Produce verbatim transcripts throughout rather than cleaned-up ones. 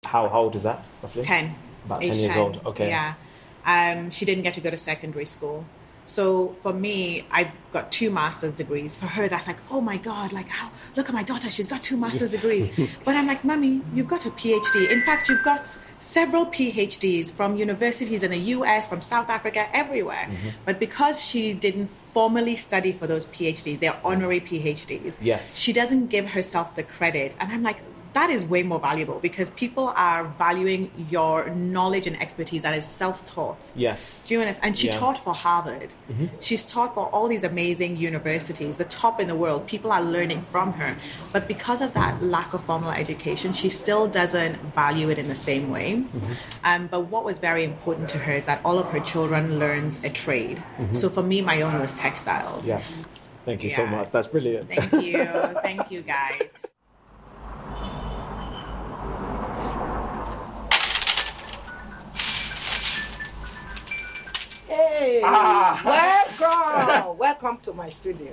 how old is that, roughly? ten. About Age ten years ten. old, okay. Yeah. Um, she didn't get to go to secondary school. So for me, I got two master's degrees. For her, that's like, oh my God, like how, look at my daughter, she's got two master's degrees. But I'm like, Mommy, you've got a PhD. In fact, you've got several PhDs from universities in the U S, from South Africa, everywhere. Mm-hmm. But because she didn't formally study for those PhDs, they're honorary PhDs. Yes. She doesn't give herself the credit. And I'm like, that is way more valuable because people are valuing your knowledge and expertise that is self-taught. Yes. Do you understand? And she Yeah. taught for Harvard. Mm-hmm. She's taught for all these amazing universities, the top in the world. People are learning from her. But because of that lack of formal education, she still doesn't value it in the same way. Mm-hmm. Um, but what was very important to her is that all of her children learned a trade. Mm-hmm. So for me, my own was textiles. Yes. Thank you Yeah. so much. That's brilliant. Thank you. Thank you, guys. Hey, Ah. welcome, welcome to my studio.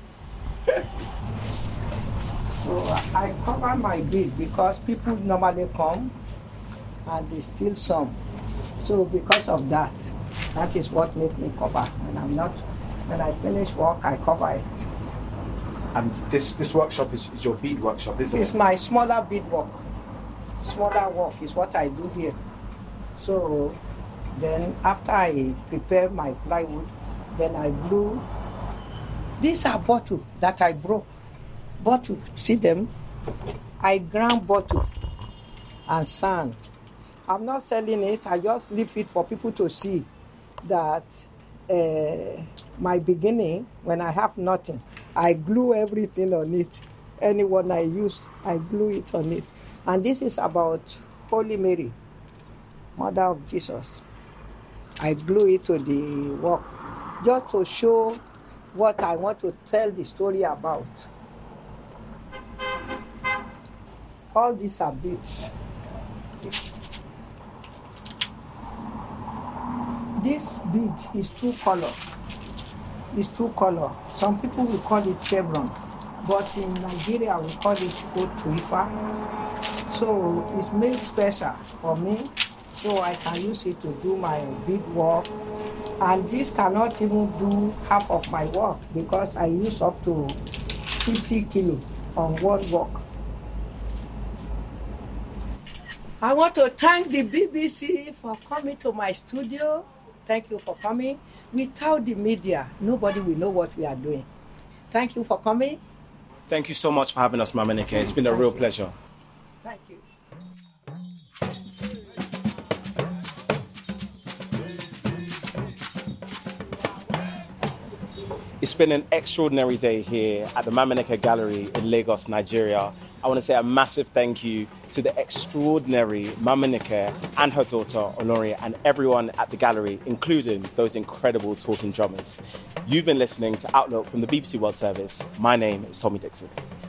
So I cover my bead because people normally come and they steal some. So because of that, that is what makes me cover. And I'm not, when I finish work, I cover it. And this, this workshop is, is your bead workshop, isn't It's it? my smaller bead work. Smaller work is what I do here. So then after I prepare my plywood, then I glue. These are bottles that I broke. Bottle, see them? I ground bottle and sand. I'm not selling it, I just leave it for people to see that uh, my beginning, when I have nothing, I glue everything on it. Anyone I use, I glue it on it. And this is about Holy Mary, Mother of Jesus. I glue it to the work just to show what I want to tell the story about. All these are beads. This bead is two color. It's two color. Some people will call it chevron, but in Nigeria we call it otuifa. So it's made special for me, so I can use it to do my bead work. And this cannot even do half of my work because I use up to fifty kilo on one work. I want to thank the B B C for coming to my studio. Thank you for coming. Without the media, nobody will know what we are doing. Thank you for coming. Thank you so much for having us, Mama Nike. It's been a Thank real you. pleasure. Thank you. It's been an extraordinary day here at the Mama Nike Gallery in Lagos, Nigeria. I want to say a massive thank you to the extraordinary Mama Nike and her daughter, Olori, and everyone at the gallery, including those incredible talking drummers. You've been listening to Outlook from the B B C World Service. My name is Tommy Dixon.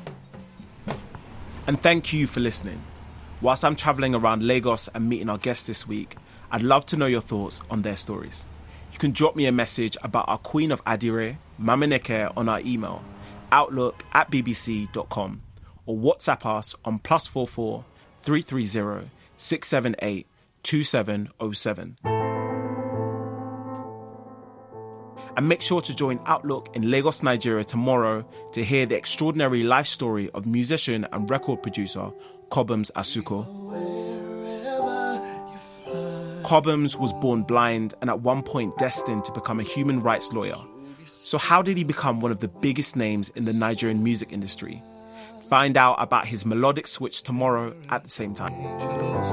And thank you for listening. Whilst I'm travelling around Lagos and meeting our guests this week, I'd love to know your thoughts on their stories. You can drop me a message about our Queen of Adire, Mama Nike, on our email, outlook at bbc dot com, or WhatsApp us on plus four four three three zero six seven eight two seven zero seven. And make sure to join Outlook in Lagos, Nigeria tomorrow to hear the extraordinary life story of musician and record producer Cobhams Asuko. Cobhams was born blind and at one point destined to become a human rights lawyer. So how did he become one of the biggest names in the Nigerian music industry? Find out about his melodic switch tomorrow at the same time.